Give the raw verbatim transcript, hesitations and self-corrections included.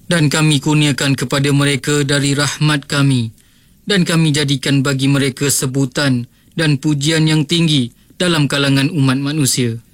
Dan kami kurniakan kepada mereka dari rahmat kami, dan kami jadikan bagi mereka sebutan dan pujian yang tinggi dalam kalangan umat manusia.